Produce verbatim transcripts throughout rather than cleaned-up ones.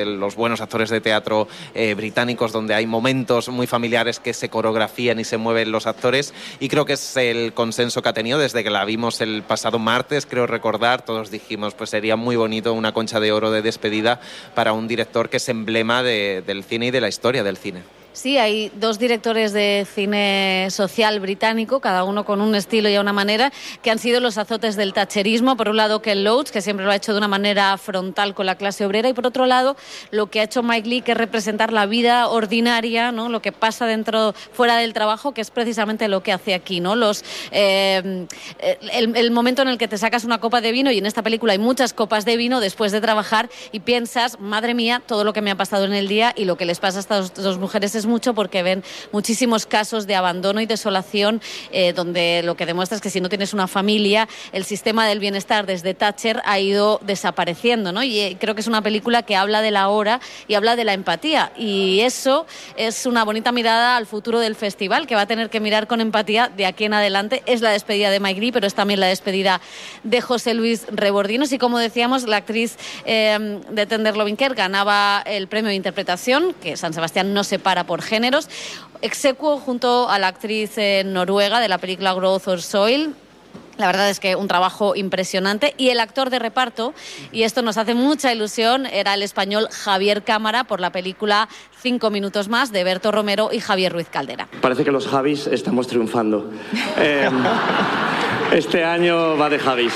los buenos actores de teatro eh, británicos, donde hay momentos muy familiares que se coreografían y se mueven los actores, y creo que es el consenso que ha tenido desde que la vimos el pasado martes, creo recordar, todos dijimos, pues sería muy bonito una Concha de Oro de despedida para un director que es emblema de, del cine y de la historia del cine. Sí, hay dos directores de cine social británico, cada uno con un estilo y una manera, que han sido los azotes del thatcherismo. Por un lado, Ken Loach, que siempre lo ha hecho de una manera frontal con la clase obrera, y por otro lado, lo que ha hecho Mike Leigh, que es representar la vida ordinaria, ¿no? Lo que pasa dentro, fuera del trabajo, que es precisamente lo que hace aquí, ¿no? Los, eh, el, el momento en el que te sacas una copa de vino, y en esta película hay muchas copas de vino después de trabajar, y piensas, madre mía, todo lo que me ha pasado en el día, y lo que les pasa a estas dos mujeres es mucho, porque ven muchísimos casos de abandono y desolación, eh, donde lo que demuestra es que si no tienes una familia, el sistema del bienestar desde Thatcher ha ido desapareciendo, ¿no? Y eh, creo que es una película que habla de la hora y habla de la empatía, y eso es una bonita mirada al futuro del festival, que va a tener que mirar con empatía de aquí en adelante. Es la despedida de Mike Leigh, pero es también la despedida de José Luis Rebordinos, y como decíamos, la actriz eh, de Tenderloin Kerr ganaba el premio de interpretación, que San Sebastián no separa por género, execuo junto a la actriz eh, noruega de la película Growth or Soil. La verdad es que un trabajo impresionante. Y el actor de reparto, y esto nos hace mucha ilusión, era el español Javier Cámara por la película Cinco minutos más, de Berto Romero y Javier Ruiz Caldera. Parece que los Javis estamos triunfando. eh, este año va de Javis.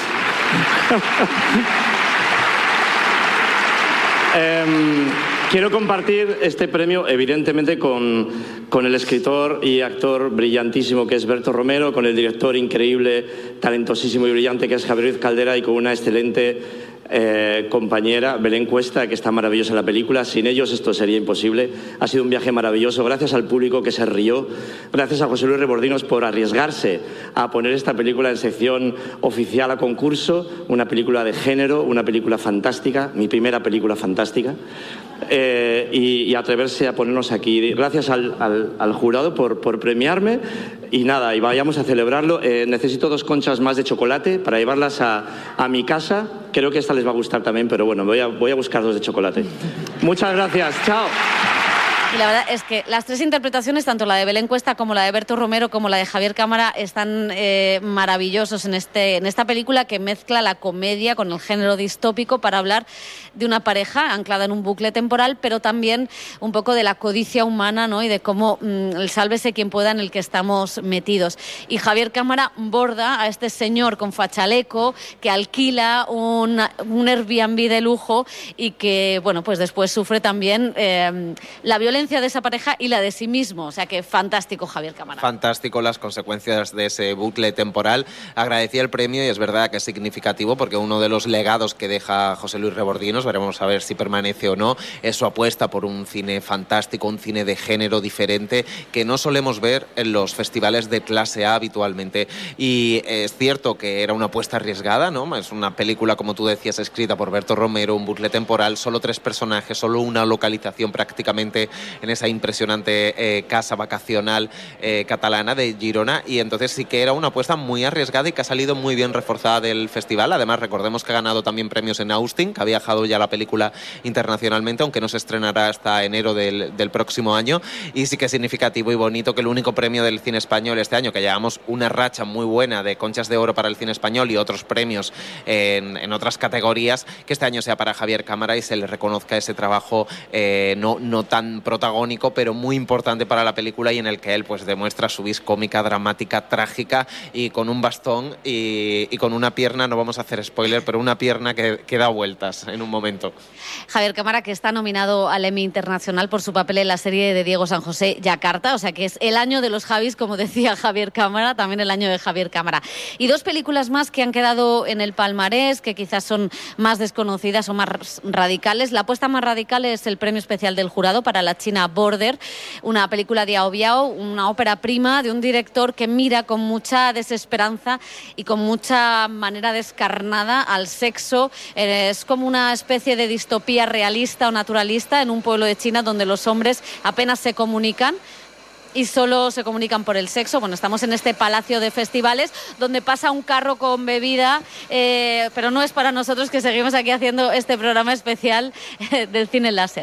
eh, Quiero compartir este premio, evidentemente, con, con el escritor y actor brillantísimo que es Berto Romero, con el director increíble, talentosísimo y brillante que es Javier Ruiz Caldera, y con una excelente eh, compañera, Belén Cuesta, que está maravillosa en la película. Sin ellos esto sería imposible. Ha sido un viaje maravilloso. Gracias al público que se rió. Gracias a José Luis Rebordinos por arriesgarse a poner esta película en sección oficial a concurso. Una película de género, una película fantástica, mi primera película fantástica. Eh, y, y atreverse a ponernos aquí. Gracias al, al, al jurado por, por premiarme, y nada, y vayamos a celebrarlo. Eh, necesito dos conchas más de chocolate para llevarlas a, a mi casa. Creo que esta les va a gustar también, pero bueno, voy a, voy a buscar dos de chocolate. Muchas gracias, chao. Y la verdad es que las tres interpretaciones, tanto la de Belén Cuesta como la de Berto Romero como la de Javier Cámara, están eh, maravillosos en, este, en esta película, que mezcla la comedia con el género distópico para hablar de una pareja anclada en un bucle temporal, pero también un poco de la codicia humana, ¿no? Y de cómo mmm, el sálvese quien pueda en el que estamos metidos. Y Javier Cámara borda a este señor con fachaleco que alquila un, un Airbnb de lujo, y que, bueno, pues después sufre también eh, la violencia de esa pareja y la de sí mismo. O sea que fantástico, Javier Cámara. Fantástico las consecuencias de ese bucle temporal. Agradecía el premio, y es verdad que es significativo, porque uno de los legados que deja José Luis Rebordinos, veremos a ver si permanece o no, es su apuesta por un cine fantástico, un cine de género diferente que no solemos ver en los festivales de clase A habitualmente. Y es cierto que era una apuesta arriesgada, ¿no? Es una película, como tú decías, escrita por Berto Romero, un bucle temporal, solo tres personajes, solo una localización prácticamente en esa impresionante eh, casa vacacional eh, catalana de Girona, y entonces sí que era una apuesta muy arriesgada y que ha salido muy bien reforzada del festival. Además, recordemos que ha ganado también premios en Austin, que ha viajado ya la película internacionalmente, aunque no se estrenará hasta enero del, del próximo año, y sí que es significativo y bonito que el único premio del cine español este año, que llevamos una racha muy buena de Conchas de Oro para el cine español y otros premios en, en otras categorías, que este año sea para Javier Cámara y se le reconozca ese trabajo eh, no, no tan protagónico, pero muy importante para la película, y en el que él pues demuestra su vis cómica, dramática, trágica, y con un bastón y, y con una pierna, no vamos a hacer spoiler, pero una pierna que, que da vueltas en un momento. Javier Cámara, que está nominado al Emmy Internacional por su papel en la serie de Diego San José, Yakarta, o sea que es el año de los Javis, como decía Javier Cámara, también el año de Javier Cámara. Y dos películas más que han quedado en el palmarés, que quizás son más desconocidas o más radicales. La apuesta más radical es el premio especial del jurado para la China Border, una película de Ao Biao, una ópera prima de un director que mira con mucha desesperanza y con mucha manera descarnada al sexo. Es como una especie de distopía realista o naturalista en un pueblo de China donde los hombres apenas se comunican y solo se comunican por el sexo. Bueno, estamos en este palacio de festivales donde pasa un carro con bebida, eh, pero no es para nosotros que seguimos aquí haciendo este programa especial eh, del cine láser.